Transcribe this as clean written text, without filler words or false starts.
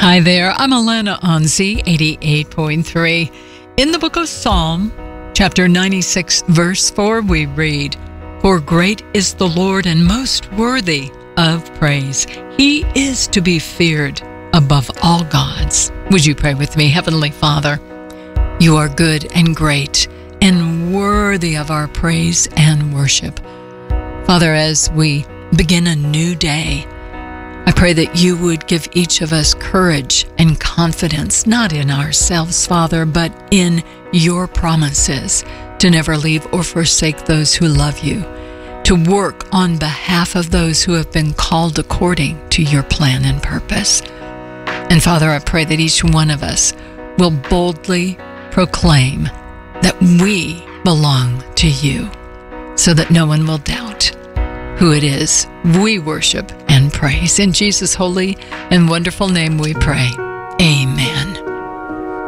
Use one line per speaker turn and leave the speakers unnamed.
Hi there, I'm Alana on Z88.3. In the book of Psalm, chapter 96, verse 4, we read, "For great is the Lord and most worthy of praise. He is to be feared above all gods." Would you pray with me? Heavenly Father, you are good and great and worthy of our praise and worship. Father, as we begin a new day, I pray that you would give each of us courage and confidence, not in ourselves, Father, but in your promises to never leave or forsake those who love you, to work on behalf of those who have been called according to your plan and purpose. And Father, I pray that each one of us will boldly proclaim that we belong to you, so that no one will doubt who it is we worship and praise. In Jesus' holy and wonderful name we pray. Amen.